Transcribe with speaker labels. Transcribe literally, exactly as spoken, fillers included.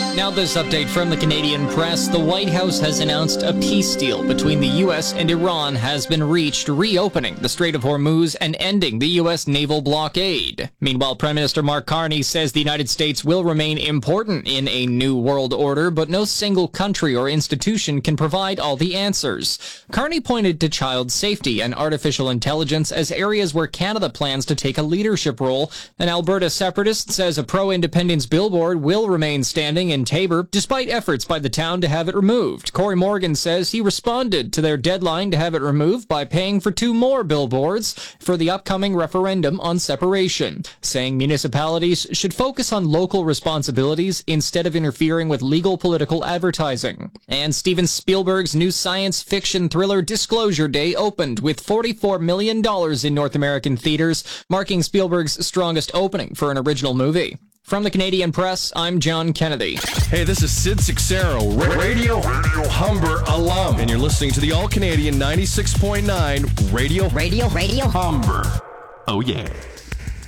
Speaker 1: Now this update from the Canadian press. The White House has announced a peace deal between the U S and Iran has been reached, reopening the Strait of Hormuz and ending the U S naval blockade. Meanwhile, Prime Minister Mark Carney says the United States will remain important in a new world order, but no single country or institution can provide all the answers. Carney pointed to child safety and artificial intelligence as areas where Canada plans to take a leadership role. An Alberta separatist says a pro-independence billboard will remain standing in Tabor, despite efforts by the town to have it removed. Corey Morgan says he responded to their deadline to have it removed by paying for two more billboards for the upcoming referendum on separation, saying municipalities should focus on local responsibilities instead of interfering with legal political advertising. And Steven Spielberg's new science fiction thriller Disclosure Day opened with forty-four million dollars in North American theaters, marking Spielberg's strongest opening for an original movie. From the Canadian Press, I'm John Kennedy.
Speaker 2: Hey, this is Sid Sixero, ra- Radio, Radio Humber alum, and you're listening to the All-Canadian ninety-six point nine Radio,
Speaker 3: Radio, Radio
Speaker 2: Humber. Oh, yeah.